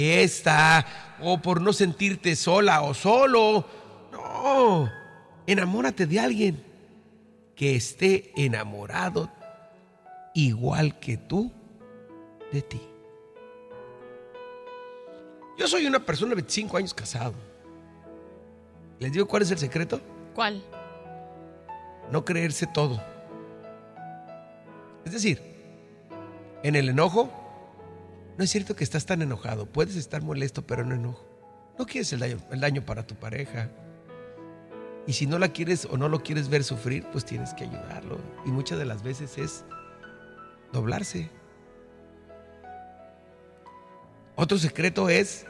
o por no sentirte sola o solo. No, enamórate de alguien que esté enamorado igual que tú de ti. Yo soy una persona de 25 años casado. ¿Les digo cuál es el secreto? ¿Cuál? No creerse todo. Es decir, en el enojo, no es cierto que estás tan enojado. Puedes estar molesto, pero no enojo. No quieres el daño para tu pareja. Y si no la quieres o no lo quieres ver sufrir, pues tienes que ayudarlo. Y muchas de las veces es doblarse. Otro secreto es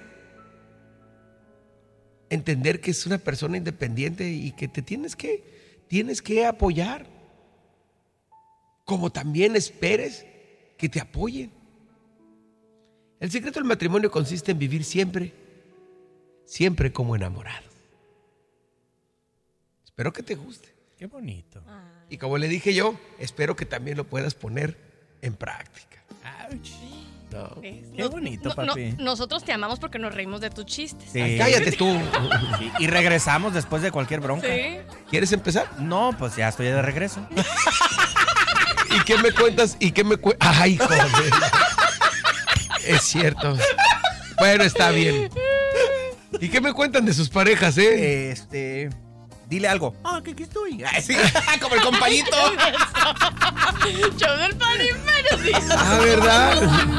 entender que es una persona independiente y que te tienes que apoyar. Como también esperes que te apoyen. El secreto del matrimonio consiste en vivir siempre como enamorados. Espero que te guste. Qué bonito. Y como le dije yo, espero que también lo puedas poner en práctica. Ouch. No. Qué bonito, papi. Nosotros te amamos porque nos reímos de tus chistes. Sí. Ay, cállate tú. Sí, y regresamos después de cualquier bronca. Sí. ¿Quieres empezar? No, pues ya estoy de regreso. ¿Y qué me cuentas? Ay, joder. Es cierto. Bueno, está bien. ¿Y qué me cuentan de sus parejas, Dile algo. Que aquí estoy. Ay, sí. Como el compañito. Yo del pan y menos. Ah, ¿verdad?